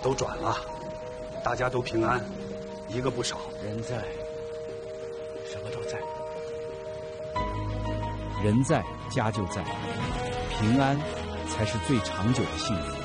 都转了，大家都平安，一个不少。 人在，什么都在。 人在家就在，平安才是最长久的幸福。